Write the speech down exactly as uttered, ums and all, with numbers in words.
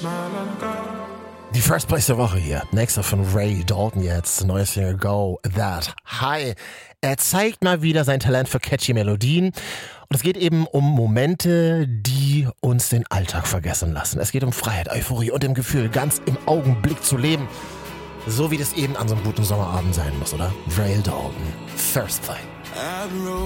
Die First Place der Woche hier. Nächster von Ray Dalton jetzt. Neues Single Go That High. Er zeigt mal wieder sein Talent für catchy Melodien. Und es geht eben um Momente, die uns den Alltag vergessen lassen. Es geht um Freiheit, Euphorie und dem Gefühl, ganz im Augenblick zu leben. So wie das eben an so einem guten Sommerabend sein muss, oder? Ray Dalton. First Place.